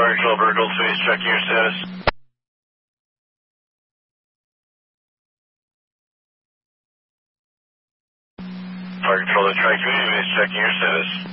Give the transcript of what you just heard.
Fire Control, Burgle Space, checking your status. Fire Control, the Tri-Community Base, checking your status.